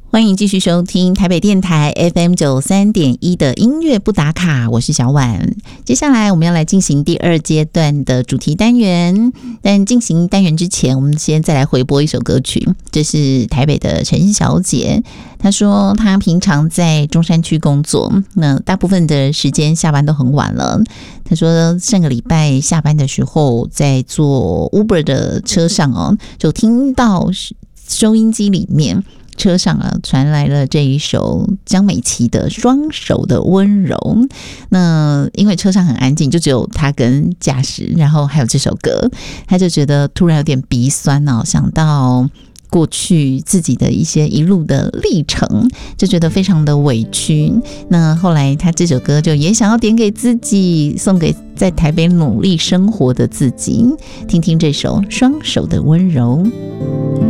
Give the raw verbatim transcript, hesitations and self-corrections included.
欢迎继续收听台北电台 F M 九十三点一 的音乐不打卡，我是小婉。接下来我们要来进行第二阶段的主题单元，但进行单元之前，我们先再来回播一首歌曲，这是台北的陈小姐。她说她平常在中山区工作，那大部分的时间下班都很晚了。她说上个礼拜下班的时候，在坐 Uber 的车上哦，就听到收音机里面车上啊传来了这一首江美琪的《双手的温柔》。那因为车上很安静，就只有他跟驾驶，然后还有这首歌，他就觉得突然有点鼻酸哦，想到过去自己的一些一路的历程，就觉得非常的委屈。那后来他这首歌就也想要点给自己，送给在台北努力生活的自己，听听这首《双手的温柔》。